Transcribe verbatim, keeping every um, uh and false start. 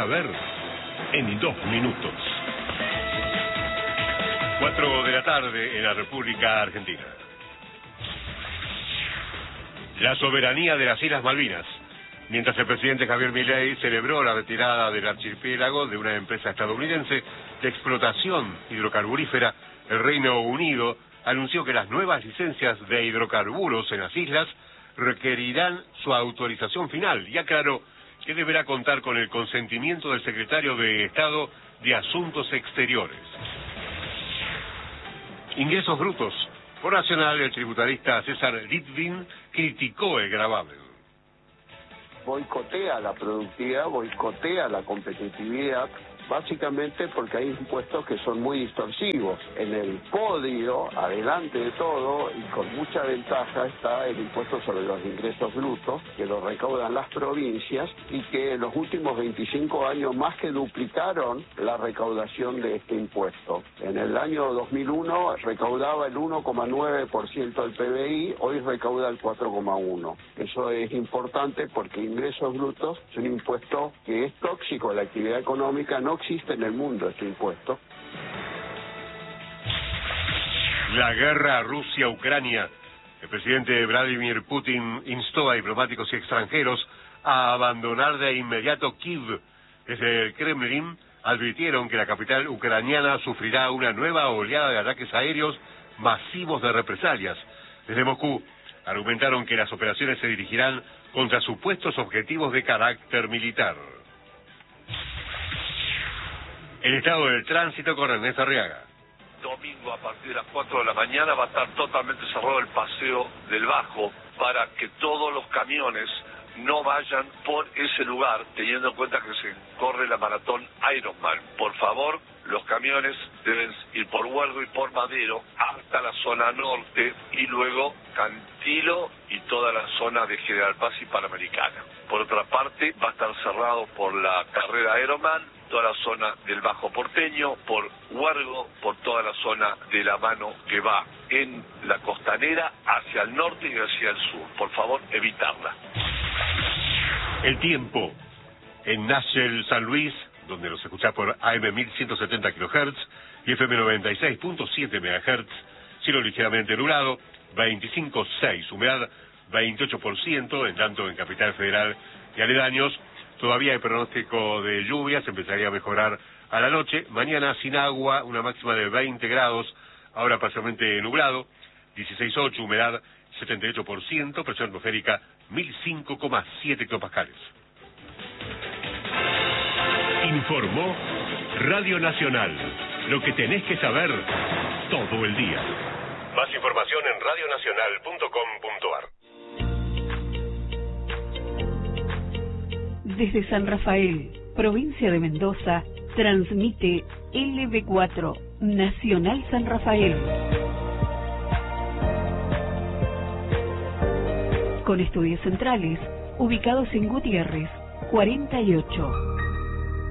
saber en dos minutos. Cuatro de la tarde en la República Argentina. La soberanía de las Islas Malvinas. Mientras el presidente Javier Milei celebró la retirada del archipiélago de una empresa estadounidense de explotación hidrocarburífera, el Reino Unido anunció que las nuevas licencias de hidrocarburos en las islas requerirán su autorización final y aclaró que deberá contar con el consentimiento del secretario de Estado de Asuntos Exteriores. Ingresos brutos. Por Nacional, el tributarista César Litvin criticó el gravamen. Boicotea la productividad, boicotea la competitividad, básicamente porque hay impuestos que son muy distorsivos. En el podio, adelante de todo, y con mucha ventaja, está el impuesto sobre los ingresos brutos, que lo recaudan las provincias, y que en los últimos veinticinco años más que duplicaron la recaudación de este impuesto. En el año dos mil uno recaudaba el uno coma nueve por ciento del P B I, hoy recauda el cuatro coma uno por ciento. Eso es importante porque ingresos brutos es un impuesto que es tóxico a la actividad económica. No existe en el mundo este impuesto. La guerra Rusia-Ucrania. El presidente Vladimir Putin instó a diplomáticos y extranjeros a abandonar de inmediato Kiev. Desde el Kremlin advirtieron que la capital ucraniana sufrirá una nueva oleada de ataques aéreos masivos de represalias. Desde Moscú argumentaron que las operaciones se dirigirán contra supuestos objetivos de carácter militar. El estado del tránsito con Ernesto Arriaga. Domingo a partir de las cuatro de la mañana va a estar totalmente cerrado el paseo del Bajo para que todos los camiones no vayan por ese lugar, teniendo en cuenta que se corre la maratón Ironman. Por favor, los camiones deben ir por Huergo y por Madero hasta la zona norte y luego Cantilo y toda la zona de General Paz y Panamericana. Por otra parte, va a estar cerrado por la carrera Ironman, toda la zona del Bajo Porteño, por Huergo, por toda la zona de la mano que va en la costanera hacia el norte y hacia el sur. Por favor, evitarla. El tiempo en Nashville, San Luis, donde nos escucha por A M mil ciento setenta kilohertz y F M noventa y seis punto siete megahertz, cielo ligeramente nublado, veinticinco coma seis, humedad veintiocho por ciento, en tanto en Capital Federal y aledaños. Todavía hay pronóstico de lluvias, empezaría a mejorar a la noche. Mañana sin agua, una máxima de veinte grados, ahora parcialmente nublado, dieciséis coma ocho, humedad setenta y ocho por ciento, presión atmosférica mil cinco coma siete hectopascales. Informó Radio Nacional, lo que tenés que saber todo el día. Más información en radio nacional punto com punto a r. Desde San Rafael, provincia de Mendoza, transmite L B cuatro, Nacional San Rafael. Con estudios centrales, ubicados en Gutiérrez, cuarenta y ocho.